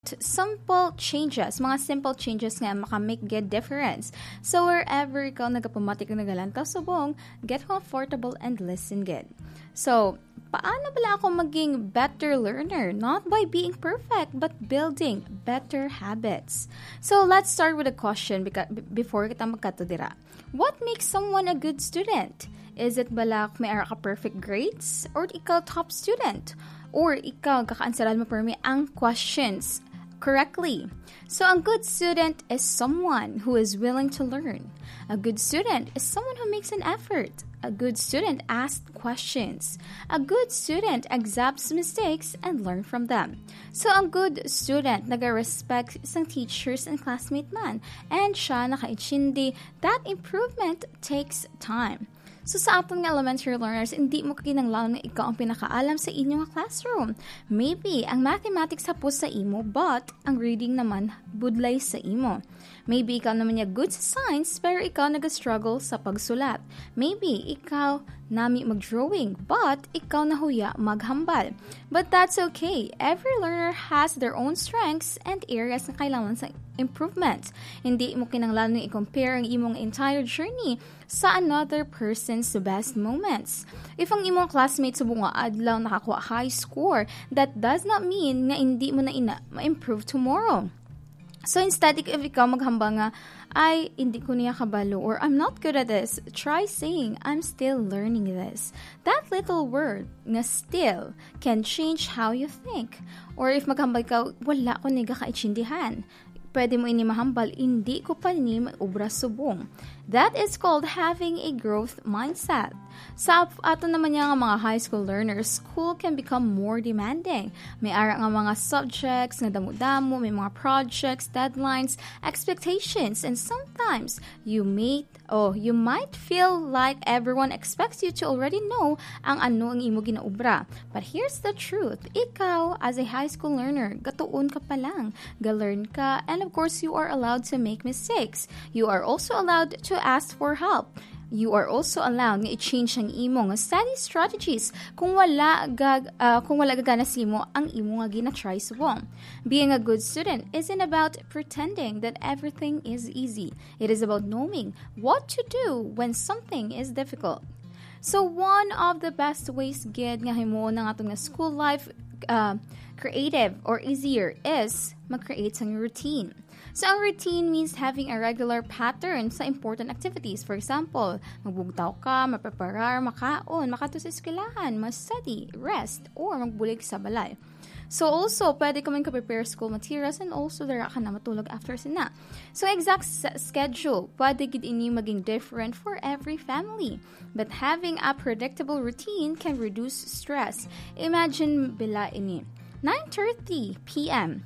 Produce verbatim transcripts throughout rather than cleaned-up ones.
simple changes, mga simple changes nga makamake get difference. So wherever ikaw nagapumatik na galantaw subong, get comfortable and listen good. So, paano pala ako maging better learner? Not by being perfect, but building better habits. So, let's start with a question because, before kita magkatudira. What makes someone a good student? Is it balak may ara ka perfect grades? Or ikaw top student? Or ikaw kakaansaran mo per me ang questions correctly? So, a good student is someone who is willing to learn. A good student is someone who makes an effort. A good student asks questions. A good student accepts mistakes and learn from them. So, a good student naga-respect isang teachers and classmate man. And siya nakaitsindi that improvement takes time. So, sa aton nga elementary learners, hindi mo kakinanglan na ikaw ang pinakaalam sa inyong classroom. Maybe, ang mathematics hapos sa imo, but ang reading naman budlay sa imo. Maybe, ikaw naman niya good sa science, pero ikaw nag-struggle sa pagsulat. Maybe, ikaw nami mag-drawing, but ikaw nahuya maghambal. But that's okay. Every learner has their own strengths and areas na kailangan sa improvement. Hindi mo kinanglan na i-compare ang imong entire journey sa another person's best moments. If ang imong classmate sa bunga adlaw nakakuha high score, that does not mean nga hindi mo na ina ma-improve tomorrow. So instead, if ikaw maghamba nga, ay, hindi ko niya kabalo, or I'm not good at this, try saying, I'm still learning this. That little word, nga still, can change how you think. Or if maghambal ka, wala ko niga kaitsindihan. Pwede mo ini mahambal, hindi ko pa ni maubra subong. That is called having a growth mindset. Sa ato naman nga mga high school learners, school can become more demanding. May ara nga mga subjects nga damo-damo, may mga projects, deadlines, expectations, and sometimes you may oh, you might feel like everyone expects you to already know ang ano ang imo ginaubra. But here's the truth. Ikaw, as a high school learner, gatuon ka pa lang. Ga-learn ka, and of course, you are allowed to make mistakes. You are also allowed to ask for help. You are also allowed nga i-change ang imo nga study strategies kung wala gag uh, kung wala gagana sa imo ang imo nga gina-try subong. Being a good student isn't about pretending that everything is easy. It is about knowing what to do when something is difficult. So one of the best ways gid nga himuon ng atong school life uh, creative or easier is mag-create sang routine. So, ang routine means having a regular pattern sa important activities. For example, magbugtaw ka, mapreparar, makaon, makato sa eskwelahan, mas-study, rest, or magbulig sa balay. So, also, pwede ka man ka-prepare school materials and also dara ka na matulog after sina. So, exact schedule, pwede gid ini maging different for every family. But having a predictable routine can reduce stress. Imagine bila ini. nine thirty p.m.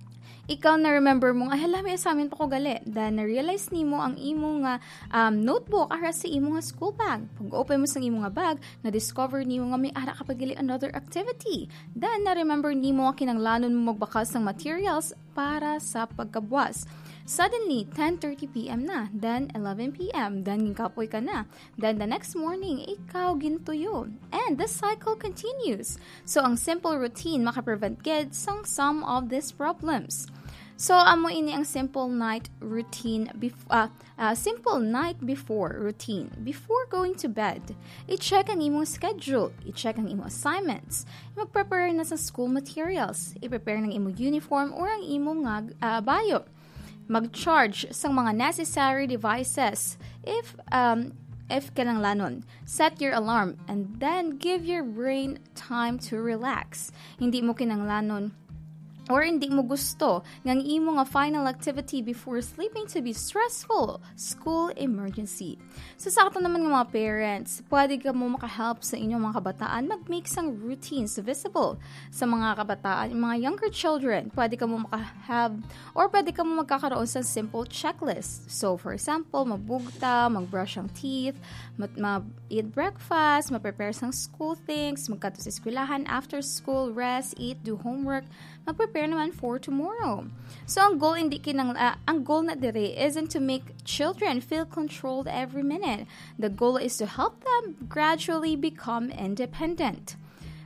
Ikaw na remember mo, ay hala, may assignment pa ko gali. Then, na-realize ni mo ang imo nga um, notebook ara sa imo nga school bag. Pag open mo sa imo nga bag, na-discover ni mo nga may ara kapag gali another activity. Then, na-remember ni mo kinanglanon mo magbakas ng materials para sa pagkabuas. Suddenly, ten thirty p.m. na. Then, eleven p.m. Then, ginkapoy ka na. Then, the next morning, ikaw gintuyo. And the cycle continues. So, ang simple routine makaprevent gid sang some of these problems. So, amo ini ang simple night routine, bef- uh, uh, simple night before routine. Before going to bed, i-check ang imong schedule, i-check ang imong assignments, mag-prepare na sa school materials, i-prepare ng imong uniform or ang imong uh, bio. Mag-charge sa mga necessary devices if um, if kinanglanon. Set your alarm and then give your brain time to relax. Hindi mo kinanglanon or hindi mo gusto ng imo nga final activity before sleeping to be stressful, school emergency. So sa ato naman ng mga parents, pwede ka mo makahelp sa inyong mga kabataan mag-make sang routines visible sa mga kabataan, mga younger children. Pwede ka mo makahave or pwede ka mo magkakaroon sa simple checklist. So for example, magbugta, magbrush ang teeth, ma-eat breakfast, ma-prepare sang school things, magkato sa eskwelahan, after school, rest, eat, do homework, mag-prepare naman for tomorrow. So, ang goal hindi kinang, uh, ang goal na dire isn't to make children feel controlled every minute. The goal is to help them gradually become independent.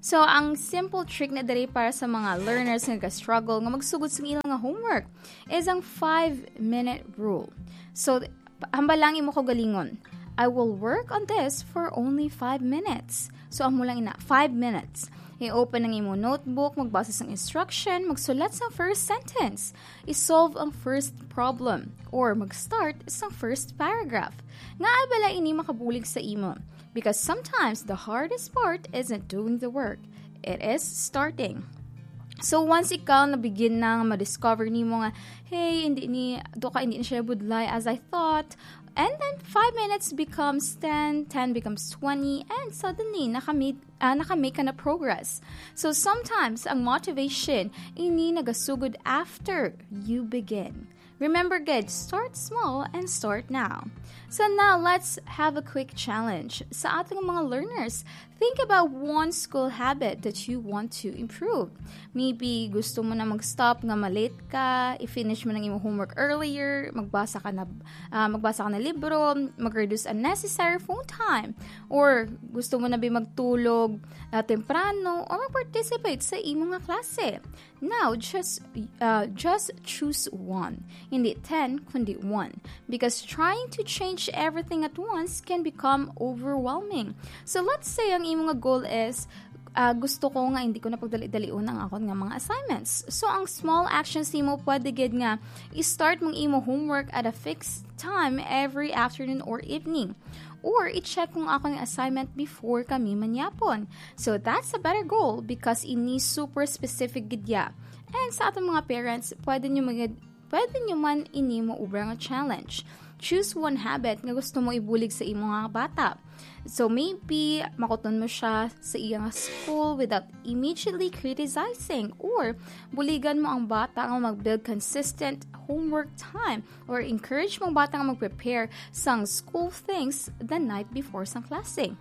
So, ang simple trick na diri para sa mga learners nga nag-struggle nga magsugod sa ilang nga homework is ang five-minute rule. So, hambalangin mo ko galingon. I will work on this for only five minutes. So, amo lang ina, five minutes. I-open ang imo notebook, magbasa sa instruction, magsulat sa first sentence, i-solve ang first problem, or mag-start sa first paragraph. Nga abala ini makabulig sa imo. Because sometimes the hardest part isn't doing the work. It is starting. So once ikaw nabigyan na ma-discover ni mo nga, hey, hindi ni, do ka hindi na siya budlay as I thought, and then five minutes becomes ten, ten becomes twenty, and suddenly nakamit, uh, nakamake ka na progress. So sometimes ang motivation ini nagasugod after you begin. Remember, good, start small and start now. So now, let's have a quick challenge. Sa ating mga learners, think about one school habit that you want to improve. Maybe gusto mo na mag-stop nga malate ka, i-finish mo ng iyong homework earlier, magbasa ka na, uh, magbasa ka na libro, mag-reduce unnecessary phone time, or gusto mo na ba magtulog uh, temprano, or mag-participate sa iyong mga klase. Now, just uh, just choose one. Hindi ten, kundi one. Because trying to change everything at once can become overwhelming. So let's say ang imong goal is uh, gusto ko nga hindi ko na pagdali-dalion ang akon nga mga assignments. So ang small actions nimo pwede gid nga i-start mong imo homework at a fixed time every afternoon or evening. Or i-check kung ako ng assignment before kami manyapon. So that's a better goal because ini super specific gidya. And sa atong mga parents, pwede nyo mag- pwede nyo man ini mo ubra nga challenge. Choose one habit nga gusto mo ibulig sa imong mga bata. So maybe makuton mo siya sa iyang school without immediately criticizing, or buligan mo ang bata nga mag-build consistent homework time, or encourage mo ang bata nga mag-prepare sang school things the night before sang klase.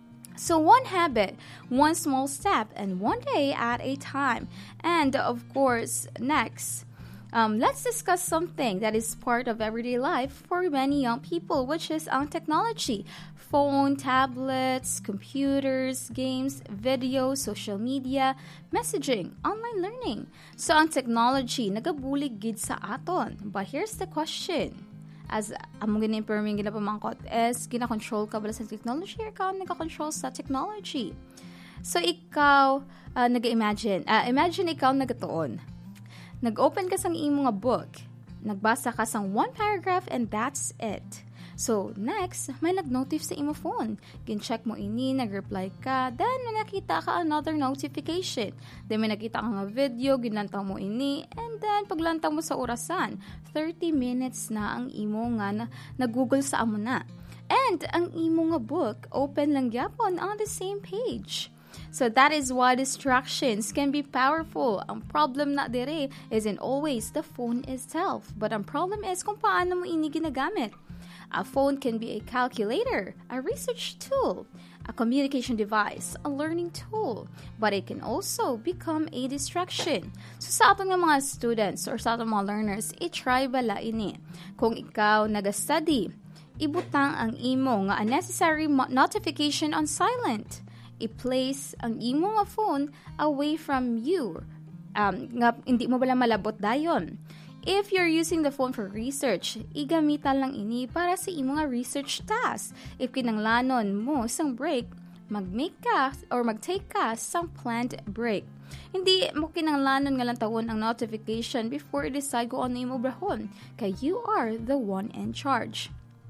So one habit, one small step, and one day at a time. And of course, next, Um, let's discuss something that is part of everyday life for many young people, which is ang technology. Phone, tablets, computers, games, video, social media, messaging, online learning. So ang technology, nagabulig gid sa aton. But here's the question. As among gina-impirming ginapamangkot is, gina-control ka ba sa technology or ikaw nag-control sa technology? So ikaw, uh, nag-imagine, uh, imagine ikaw nagatuon. Nag-open ka sang imo nga book, nagbasa ka sang one paragraph, and that's it. So, next, may nag-notif sa imo phone. Gin-check mo ini, nag-reply ka, then may nakita ka another notification. Then may nakita ka nga video, ginlantaw mo ini, and then paglantaw mo sa orasan, thirty minutes na ang imo nga na, nag-google sa amo na. And ang imo nga book, open lang gyapon on the same page. So that is why distractions can be powerful. Ang problem na dire isn't always the phone itself, but ang problem is kung paano mo ini ginagamit. A phone can be a calculator, a research tool, a communication device, a learning tool, but it can also become a distraction. So sa aton nga mga students or sa aton mga learners, i-try bala ini. Kung ikaw nag-study, ibutang ang imo nga unnecessary mo- notification on silent. I-place ang imo nga phone away from you. Um, nga, hindi mo bala malabot dayon. If you're using the phone for research, igamitan lang ini para sa imo nga research task. If kinanglanon mo sang break, mag-make ka or mag-take ka sang planned break. Hindi mo kinanglanon nga lang tawon ang notification before i-decide kung ano imo brahon. Kaya you are the one in charge.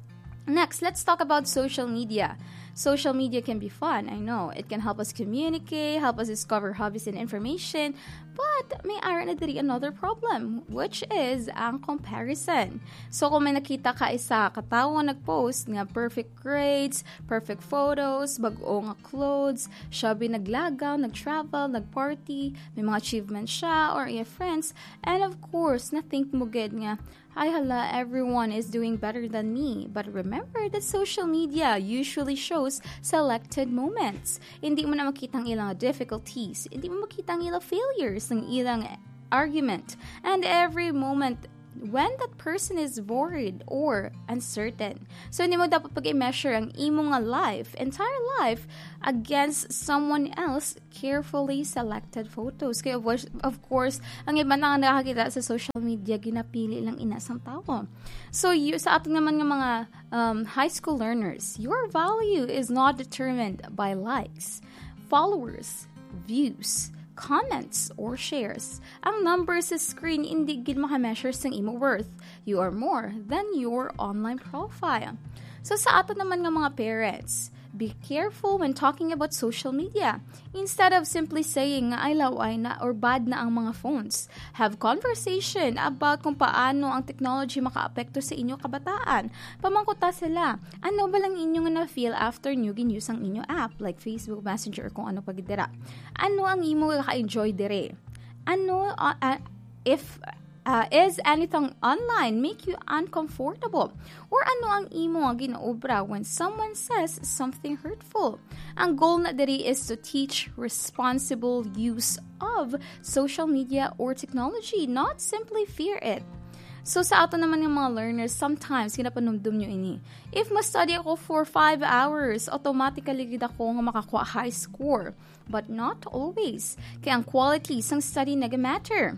Next, let's talk about social media. Social media can be fun, I know. It can help us communicate, help us discover hobbies and information, but may aron na diri another problem, which is ang comparison. So kung may nakita ka isa katawo nag-post nga perfect grades, perfect photos, bag-o nga clothes, siya binaglagaw, nag-travel, nag-party, may mga achievements siya or iya friends, and of course, na-think mo good nga, ay hala, everyone is doing better than me. But remember that social media usually shows selected moments. Hindi mo na makita ang ilang difficulties. Hindi mo makita ang ilang failures, ng ilang argument. And every moment when that person is worried or uncertain. So, hindi mo dapat pag-i-measure ang imo nga life, entire life, against someone else carefully selected photos. Kaya, of course, ang iba na nakakita sa social media, ginapili lang inasang tao. So, you, sa ating naman ng mga um, high school learners, your value is not determined by likes, followers, views, comments, or shares. Ang numbers sa screen hindi gid maka-measure sang imo worth. You are more than your online profile. So sa ato naman nga mga parents, be careful when talking about social media. Instead of simply saying nga ay laway na or bad na ang mga phones, have conversation about kung paano ang technology makaapekto sa inyo kabataan. Pamangkuta sila, ano ba lang inyo nga na-feel after nyo ginuse ang inyo app like Facebook Messenger or kung ano pagidira. Ano ang imo ka-enjoy dire? Ano, uh, uh, if Uh, is anything online make you uncomfortable? Or ano ang imo nga ginaobra when someone says something hurtful? Ang goal na diri is to teach responsible use of social media or technology, not simply fear it. So sa ato naman ng mga learners, sometimes kinapanumdum nyo ini. If ma-study ako for five hours, automatically gid ako nga makakuha high score. But not always. Kaya ang quality sang study nag-matter.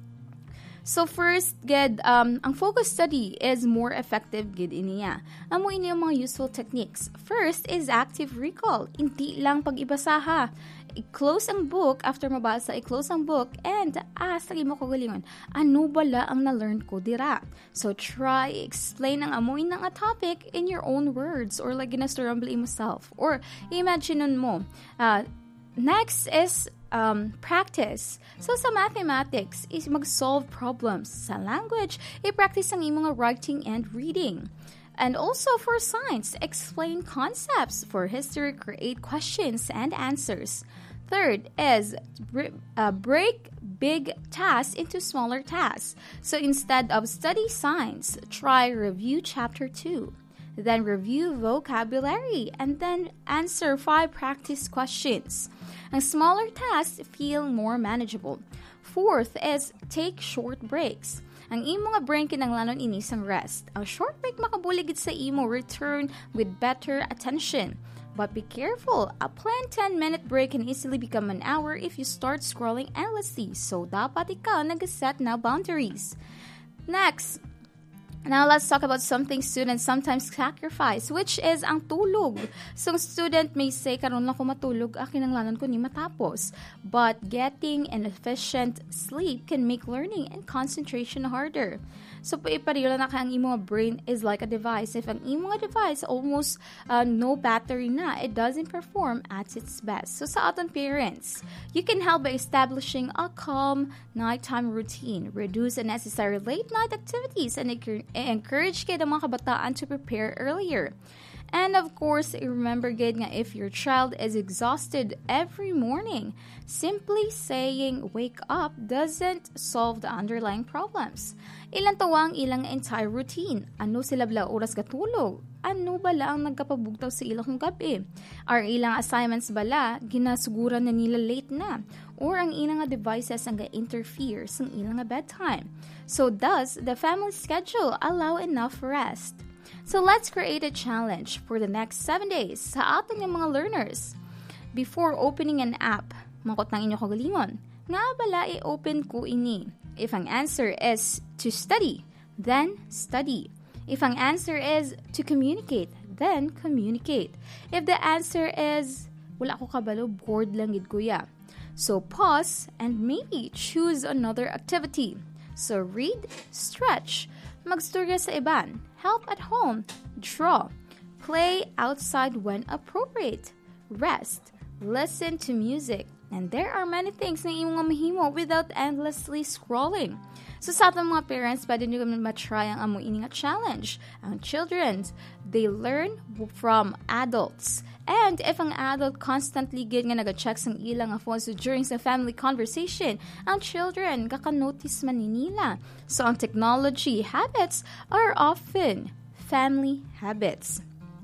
So first, gid, um, ang focus study is more effective gid iniya. Amo ini ang mga useful techniques. First is active recall. Hindi lang pag-ibasa ha. I-close ang book, after mabasa, i-close ang book, and ask lagi mo kagalingon, ano bala ang na-learn ko dira? So try, explain ang amoy ng a topic in your own words, or like ginasturambly yourself. Or imagine mo, uh, next is Um, practice. So, sa mathematics, is mag-solve problems. Sa language, i-practice ang imong writing and reading. And also for science, explain concepts. For history, create questions and answers. Third is uh, break big tasks into smaller tasks. So, instead of study science, try review chapter two. Then review vocabulary, and then answer five practice questions. Ang smaller tasks feel more manageable. Fourth is take short breaks. Ang imo nga brain kinahanglan inisang rest. Ang short break makabuligid sa imo return with better attention. But be careful, a planned ten-minute break can easily become an hour if you start scrolling endlessly. So dapat ikaw nag-set na boundaries. Next, now, let's talk about something students sometimes sacrifice, which is ang tulog. Some student may say, karon lang ko matulog, akin ang lanan ko ni matapos. But getting an efficient sleep can make learning and concentration harder. So, iparila na ka ang imo brain is like a device. If ang imo device almost uh, no battery na, it doesn't perform at its best. So, sa aton parents, you can help by establishing a calm nighttime routine, reduce unnecessary late-night activities, and encourage kayo ng mga kabataan to prepare earlier. And of course, remember gid nga if your child is exhausted every morning, simply saying wake up doesn't solve the underlying problems. Ilang tawang ilang entire routine. Ano sila bala oras katulog? Ano bala ang nagkapabugtaw sa ilang gabi? Are ilang assignments bala ginasugura na nila late na? Or ang ilang devices ang ga-interfere sa ilang bedtime? So does the family schedule allow enough rest? So let's create a challenge for the next seven days sa ating mga learners. Before opening an app, mangkot ng inyo kagalingon, nga bala i-open ko ini? If ang answer is to study, then study. If ang answer is to communicate, then communicate. If the answer is, wala ko kabalo, bored lang gid kuya. So pause and maybe choose another activity. So read, stretch, magstorya sa iban, help at home, draw, play outside when appropriate, rest, listen to music, and there are many things na imong mahimo without endlessly scrolling. So sa atong mga parents, pwede nyo kami matry ang amo ini nga challenge. Ang children, they learn from adults. And if ang adult constantly gid nga naga-check sang ilang nga phones during sa family conversation, ang children kaka-notice man nila. So ang technology habits are often family habits.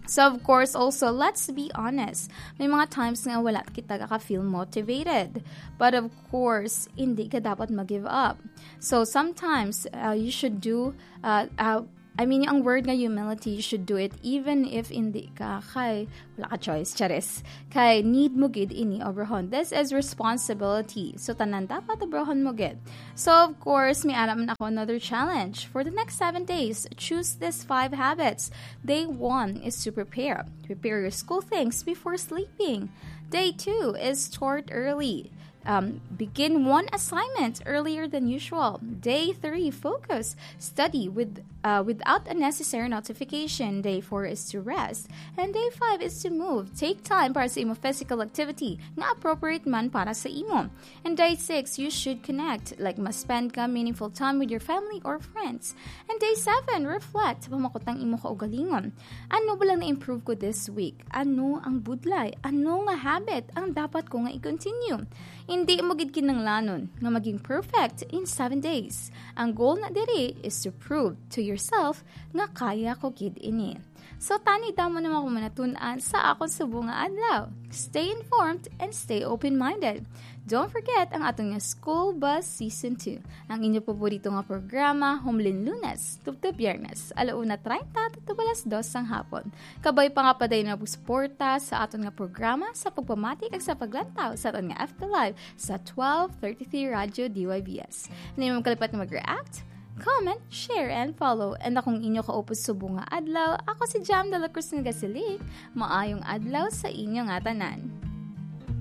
So, of course, also, let's be honest. May mga times nga wala kita ka-feel motivated. But, of course, hindi ka dapat mag-give up. So, sometimes, uh, you should do, uh, uh, I mean, ang word nga humility, you should do it even if hindi ka kay, wala ka choice, charis. Kay, need mo gid ini obrahon. This is responsibility. So, tanan dapat obrahon mo gid. So, of course, may alam na ako another challenge. For the next seven days, choose these five habits. Day one is to prepare. Prepare your school things before sleeping. Day two is start early. Um, begin one assignment earlier than usual. Day three, focus. Study with uh, without unnecessary notification. Day four is to rest. And day five is to move. Take time para sa imo physical activity na appropriate man para sa imo. And day six, you should connect. Like, mas spend ka meaningful time with your family or friends. And day seven, reflect. Pamakotang imo kaugalingon. Ano ba lang na-improve ko this week? Ano ang budlay? Ano nga habit ang dapat ko nga i-continue? Hindi mo gid kinanglanon nga maging perfect in seven days. Ang goal na diri is to prove to yourself nga kaya ko gid ini. So, tani daw mo naman kung manatunan sa akong subong nga adlaw. Stay informed and stay open-minded. Don't forget ang atong nga School Bus Season two. Ang inyo paborito nga programa, Humlin Lunes, Tubto Biyernes, alauna treinta, tutubalas dos sang hapon. Kabay pa nga pa dayon na suporta sa aton nga programa sa pagpamatik at sa paglantaw sa aton nga Afterlife sa twelve thirty-three Radio D Y B S. Hindi mo kalipat na mag-react, comment, share, and follow. And akong inyo kaupos subong nga adlaw, ako si Jam de la Cruz ng Gasilik. Maayong adlaw sa inyo nga tanan.